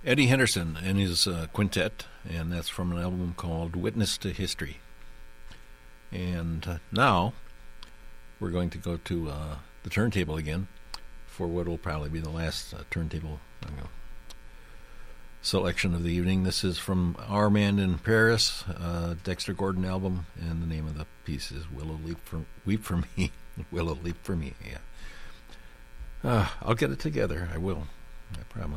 Eddie Henderson and his quintet, and that's from an album called Witness to History. And now we're going to go to the turntable again for what will probably be the last turntable selection of the evening. This is from Our Man in Paris, Dexter Gordon album, and the name of the piece is Willow Weep for Me. Willow Leap for Me, yeah. I'll get it together. I will. I promise.